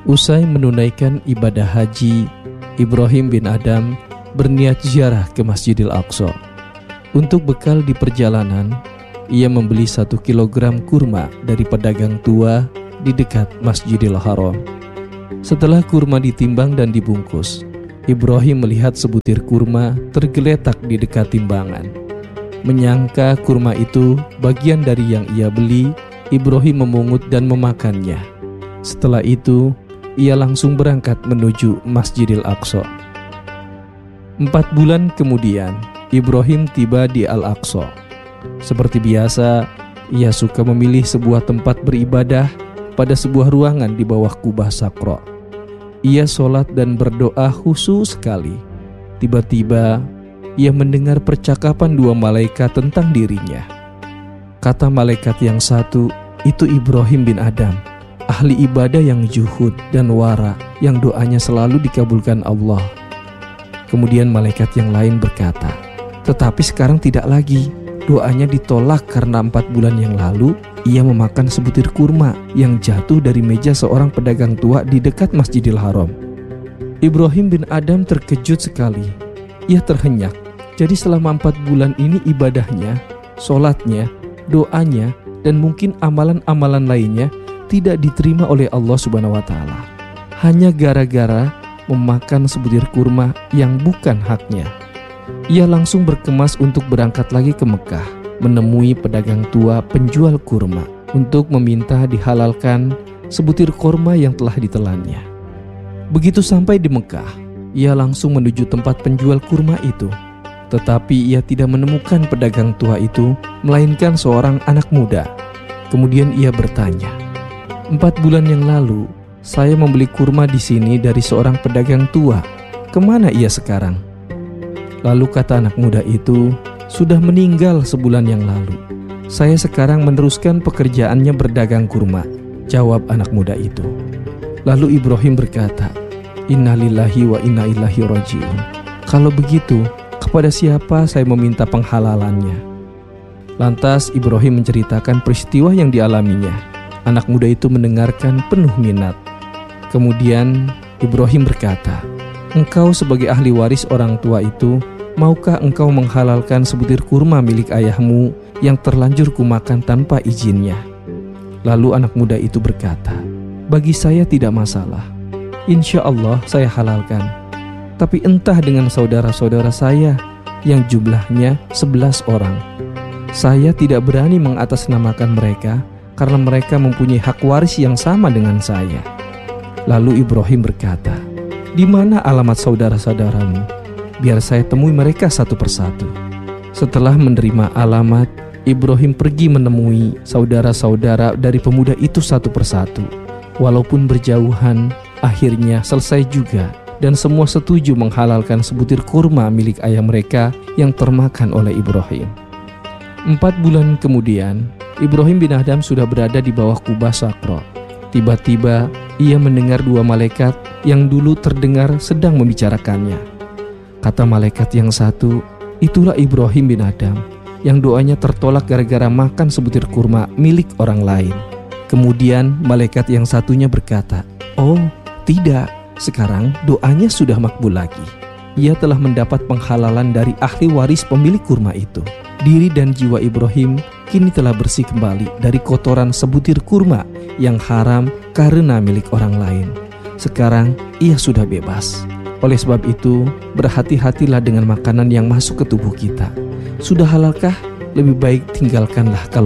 Usai menunaikan ibadah haji, Ibrahim bin Adham berniat ziarah ke Masjidil Aqsa. Untuk bekal di perjalanan, ia membeli 1 kilogram kurma dari pedagang tua di dekat Masjidil Haram. Setelah kurma ditimbang dan dibungkus, Ibrahim melihat sebutir kurma tergeletak di dekat timbangan. Menyangka kurma itu bagian dari yang ia beli, Ibrahim memungut dan memakannya. Setelah itu, ia langsung berangkat menuju Masjidil Aqsa. 4 bulan kemudian, Ibrahim tiba di Al-Aqsa. Seperti biasa, ia suka memilih sebuah tempat beribadah pada sebuah ruangan di bawah kubah Sakra. Ia sholat dan berdoa khusyuk sekali. Tiba-tiba, ia mendengar percakapan 2 malaikat tentang dirinya. Kata malaikat yang satu, itu Ibrahim bin Adham, ahli ibadah yang zuhud dan wara, yang doanya selalu dikabulkan Allah. Kemudian malaikat yang lain berkata, tetapi sekarang tidak lagi. Doanya ditolak karena 4 bulan yang lalu ia memakan sebutir kurma yang jatuh dari meja seorang pedagang tua di dekat Masjidil Haram. Ibrahim bin Adham terkejut sekali. Ia terhenyak. Jadi selama 4 bulan ini ibadahnya, sholatnya, doanya, dan mungkin amalan-amalan lainnya tidak diterima oleh Allah Subhanahu wa Ta'ala, hanya gara-gara memakan sebutir kurma yang bukan haknya. Ia langsung berkemas untuk berangkat lagi ke Mekah, menemui pedagang tua penjual kurma untuk meminta dihalalkan sebutir kurma yang telah ditelannya. Begitu sampai di Mekah, ia langsung menuju tempat penjual kurma itu. Tetapi ia tidak menemukan pedagang tua itu, melainkan seorang anak muda. Kemudian ia bertanya, 4 bulan yang lalu, saya membeli kurma di sini dari seorang pedagang tua. Kemana ia sekarang? Lalu kata anak muda itu, sudah meninggal sebulan yang lalu. Saya sekarang meneruskan pekerjaannya berdagang kurma, jawab anak muda itu. Lalu Ibrahim berkata, Innalillahi wa inna ilaihi raji'un. Kalau begitu, kepada siapa saya meminta penghalalannya? Lantas Ibrahim menceritakan peristiwa yang dialaminya. Anak muda itu mendengarkan penuh minat. Kemudian Ibrahim berkata, engkau sebagai ahli waris orang tua itu, maukah engkau menghalalkan sebutir kurma milik ayahmu yang terlanjur kumakan tanpa izinnya? Lalu anak muda itu berkata, bagi saya tidak masalah. Insya Allah saya halalkan. Tapi entah dengan saudara-saudara saya yang jumlahnya 11 orang. Saya tidak berani mengatasnamakan mereka karena mereka mempunyai hak waris yang sama dengan saya. Lalu Ibrahim berkata, di mana alamat saudara-saudaramu? Biar saya temui mereka satu persatu. Setelah menerima alamat, Ibrahim pergi menemui saudara-saudara dari pemuda itu satu persatu. Walaupun berjauhan, akhirnya selesai juga, dan semua setuju menghalalkan sebutir kurma milik ayah mereka yang termakan oleh Ibrahim. 4 bulan kemudian, Ibrahim bin Adham sudah berada di bawah kubah Sakra. Tiba-tiba ia mendengar 2 malaikat yang dulu terdengar sedang membicarakannya. Kata malaikat yang satu, itulah Ibrahim bin Adham yang doanya tertolak gara-gara makan sebutir kurma milik orang lain. Kemudian malaikat yang satunya berkata, oh tidak, sekarang doanya sudah makbul lagi. Ia telah mendapat penghalalan dari ahli waris pemilik kurma itu. Diri dan jiwa Ibrahim kini telah bersih kembali dari kotoran sebutir kurma yang haram karena milik orang lain. Sekarang ia sudah bebas. Oleh sebab itu, berhati-hatilah dengan makanan yang masuk ke tubuh kita. Sudah halalkah? Lebih baik tinggalkanlah kalau